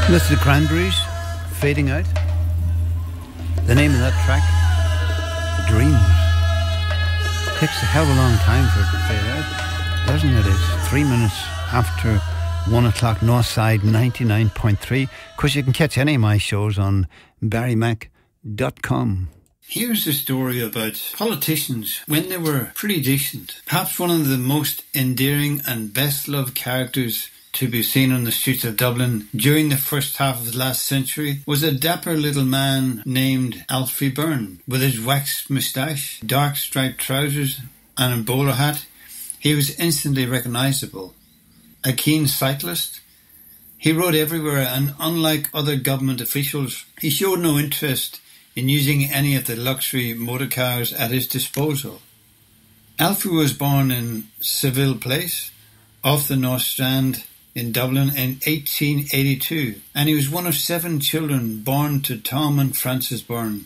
That's the Cranberries, Fading Out. The name of that track, Dreams. Takes a hell of a long time for it to fade out, doesn't it? It's 3 minutes after 1 o'clock, Northside 99.3. Of course, you can catch any of my shows on barrymac.com. Here's a story about politicians when they were pretty decent. Perhaps one of the most endearing and best-loved characters to be seen on the streets of Dublin during the first half of the last century was a dapper little man named Alfie Byrne. With his waxed moustache, dark striped trousers and a bowler hat, he was instantly recognisable. A keen cyclist, he rode everywhere, and unlike other government officials, he showed no interest in using any of the luxury motor cars at his disposal. Alfie was born in Seville Place, off the North Strand in Dublin in 1882, and he was one of 7 children born to Tom and Frances Byrne.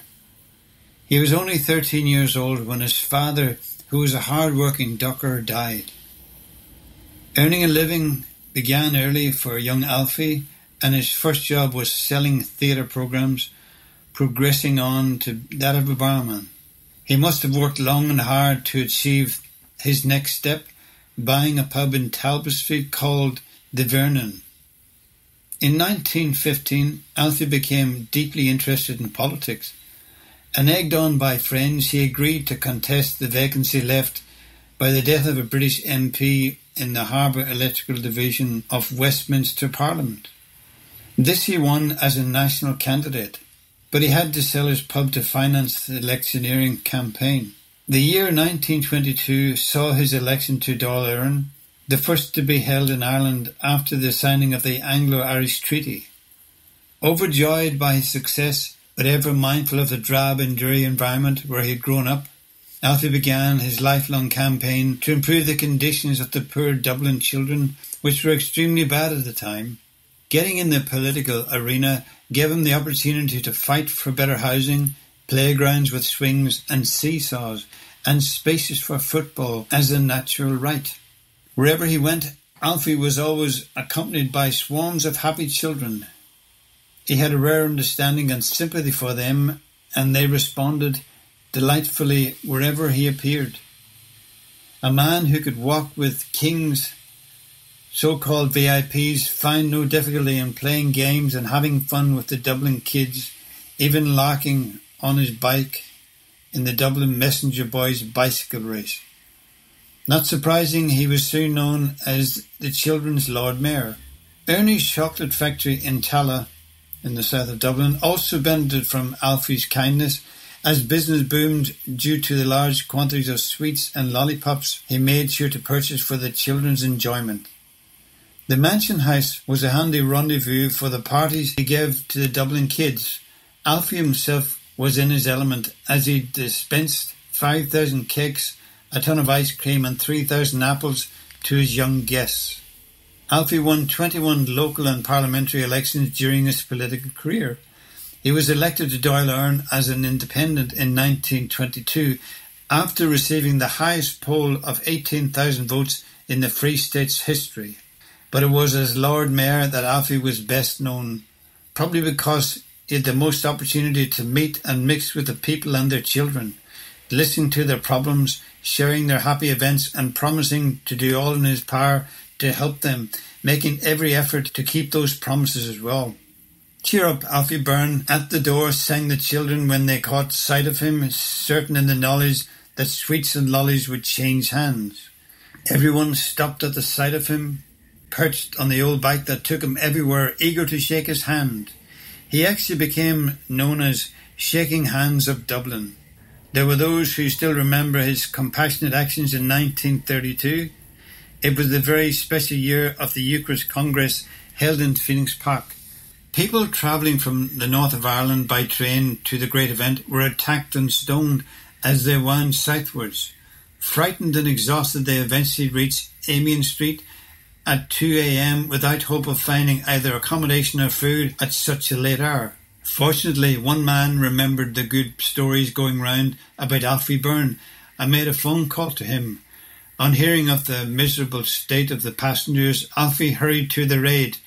He was only 13 years old when his father, who was a hard-working docker, died. Earning a living began early for young Alfie, and his first job was selling theatre programmes, progressing on to that of a barman. He must have worked long and hard to achieve his next step, buying a pub in Talbot Street called the Vernon. In 1915, Alfie became deeply interested in politics, and egged on by friends, he agreed to contest the vacancy left by the death of a British MP in the Harbour Electrical Division of Westminster Parliament. This he won as a national candidate, but he had to sell his pub to finance the electioneering campaign. The year 1922 saw his election to Dáil Éireann, the first to be held in Ireland after the signing of the Anglo-Irish Treaty. Overjoyed by his success, but ever mindful of the drab and dreary environment where he had grown up, Alfie began his lifelong campaign to improve the conditions of the poor Dublin children, which were extremely bad at the time. Getting in the political arena gave him the opportunity to fight for better housing, playgrounds with swings and seesaws, and spaces for football as a natural right. Wherever he went, Alfie was always accompanied by swarms of happy children. He had a rare understanding and sympathy for them, and they responded delightfully wherever he appeared. A man who could walk with kings, so-called VIPs, find no difficulty in playing games and having fun with the Dublin kids, even larking on his bike in the Dublin Messenger Boys bicycle race. Not surprising, he was soon known as the Children's Lord Mayor. Ernie's chocolate factory in Tala, in the south of Dublin, also benefited from Alfie's kindness, as business boomed due to the large quantities of sweets and lollipops he made sure to purchase for the children's enjoyment. The Mansion House was a handy rendezvous for the parties he gave to the Dublin kids. Alfie himself was in his element, as he dispensed 5,000 cakes, a ton of ice cream and 3,000 apples to his young guests. Alfie won 21 local and parliamentary elections during his political career. He was elected to Dáil Éireann as an independent in 1922 after receiving the highest poll of 18,000 votes in the Free State's history. But it was as Lord Mayor that Alfie was best known, probably because he had the most opportunity to meet and mix with the people and their children, listening to their problems, sharing their happy events, and promising to do all in his power to help them, making every effort to keep those promises as well. Cheer up, Alfie Byrne, at the door sang the children when they caught sight of him, certain in the knowledge that sweets and lollies would change hands. Everyone stopped at the sight of him, perched on the old bike that took him everywhere, eager to shake his hand. He actually became known as Shaking Hands of Dublin. There were those who still remember his compassionate actions in 1932. It was the very special year of the Eucharist Congress held in Phoenix Park. People travelling from the north of Ireland by train to the great event were attacked and stoned as they wound southwards. Frightened and exhausted, they eventually reached Amiens Street at 2 a.m. without hope of finding either accommodation or food at such a late hour. Fortunately, one man remembered the good stories going round about Alfie Byrne and made a phone call to him. On hearing of the miserable state of the passengers, Alfie hurried to their aid.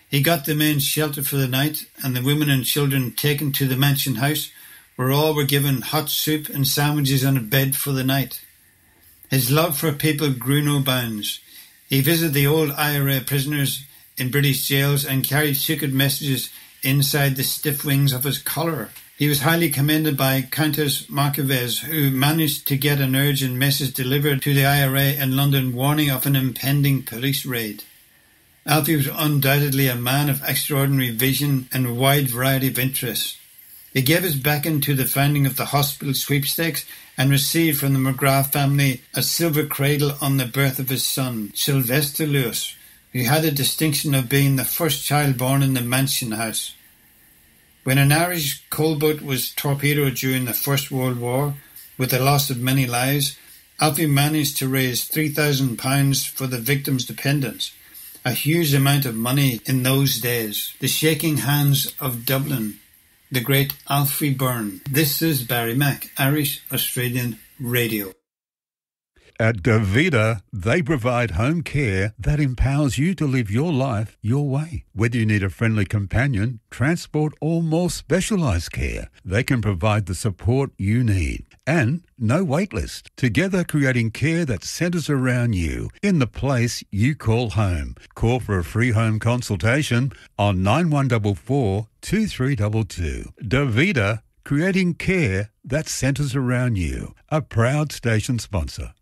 He got the men shelter for the night, and the women and children taken to the mansion house, where all were given hot soup and sandwiches on a bed for the night. His love for people grew no bounds. He visited the old IRA prisoners in British jails and carried secret messages inside the stiff wings of his collar. He was highly commended by Countess Markievicz, who managed to get an urgent message delivered to the IRA in London warning of an impending police raid. Alfie was undoubtedly a man of extraordinary vision and a wide variety of interests. He gave his backing to the founding of the hospital sweepstakes and received from the McGrath family a silver cradle on the birth of his son, Sylvester Lewis, who had the distinction of being the first child born in the mansion house. When an Irish coal boat was torpedoed during the First World War, with the loss of many lives, Alfie managed to raise £3,000 for the victims' dependents, a huge amount of money in those days. The shaking hands of Dublin, the great Alfie Byrne. This is Barry Mack, Irish Australian Radio. At Davida, they provide home care that empowers you to live your life your way. Whether you need a friendly companion, transport or more specialised care, they can provide the support you need. And no wait list. Together creating care that centres around you in the place you call home. Call for a free home consultation on 9144 2322. Davida, creating care that centres around you. A proud station sponsor.